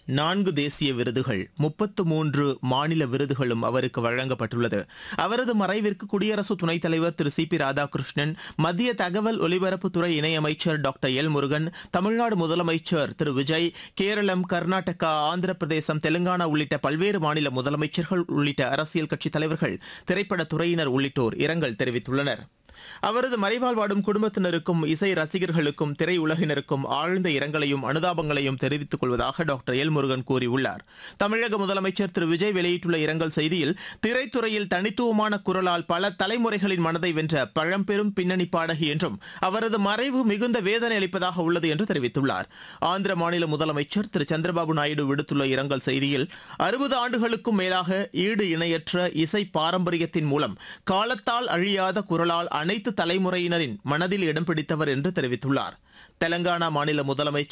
4 தேசிய விருதுகள், 33 மாநில விருதுகளும் அவருக்கு வழங்கப்பட்டுள்ளது. அவரது மறைவிற்கு குடியரசு துணைத் தலைவர் திரு சி பி ராதாகிருஷ்ணன், மத்திய தகவல் ஒலிபரப்புத்துறை இணையமைச்சர் டாக்டர் எல் முருகன், தமிழ்நாடு முதலமைச்சர் திரு விஜய், கேரளம், கர்நாடகா, ஆந்திர பிரதேசம், தெலுங்கானா உள்ளிட்ட பல்வேறு மாநில முதலமைச்சர்கள் உள்ளிட்ட அரசியல் கட்சித் தலைவர்கள், திரைப்படத் துறையினர் உள்ளிட்டோர் இரங்கல் தெரிவித்துள்ளனர். அவரது மறைவால் வாடும் குடும்பத்தினருக்கும் இசை ரசிகர்களுக்கும் திரையுலகினருக்கும் ஆழ்ந்த இரங்கலையும் அனுதாபங்களையும் தெரிவித்துக் கொள்வதாக டாக்டர் எல் முருகன் கூறியுள்ளார். தமிழக முதலமைச்சர் திரு விஜய் வெளியிட்டுள்ள இரங்கல் செய்தியில், திரைத்துறையில் தனித்துவமான குரலால் பல தலைமுறைகளின் மனதை வென்ற பழம்பெரும் பின்னணி பாடகி என்றும் அவரது மறைவு மிகுந்த வேதனை அளிப்பதாக உள்ளது என்று தெரிவித்துள்ளார். ஆந்திர மாநில முதலமைச்சர் திரு சந்திரபாபு நாயுடு விடுத்துள்ள இரங்கல் செய்தியில், 60 ஆண்டுகளுக்கும் மேலாக ஈடு இணையற்ற இசை பாரம்பரியத்தின் மூலம் காலத்தால் அழியாத குரலால் அனைத்து தலைமுறையினரின் மனதில் இடம் பிடித்தவர் என்று தெரிவித்துள்ளார். தெலங்கானா மாநில முதலமைச்சர்